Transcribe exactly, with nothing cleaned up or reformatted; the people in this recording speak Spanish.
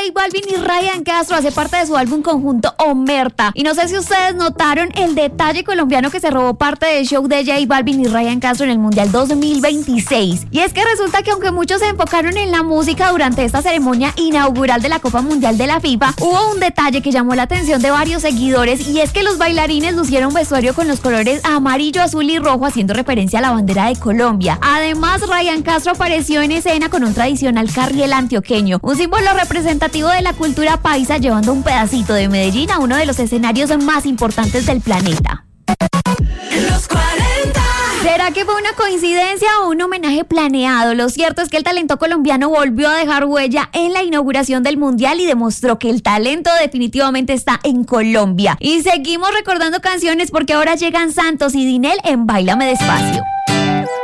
Balvin y Ryan Castro hace parte de su álbum conjunto Omerta. Y no sé si ustedes notaron el detalle colombiano que se robó parte del show de J Balvin y Ryan Castro en el Mundial dos mil veintiséis. Y es que resulta que aunque muchos se enfocaron en la música durante esta ceremonia inaugural de la Copa Mundial de la FIFA, hubo un detalle que llamó la atención de varios seguidores, y es que los bailarines lucieron vestuario con los colores amarillo, azul y rojo, haciendo referencia a la bandera de Colombia. Además, Ryan Castro apareció en escena con un tradicional carriel antioqueño, un símbolo representativo de la cultura paisa, llevando un pedacito de Medellín a uno de los escenarios más importantes del planeta. Los cuarenta. ¿Será que fue una coincidencia o un homenaje planeado? Lo cierto es que el talento colombiano volvió a dejar huella en la inauguración del Mundial y demostró que el talento definitivamente está en Colombia. Y seguimos recordando canciones porque ahora llegan Santos y Dinel en Báilame Despacio.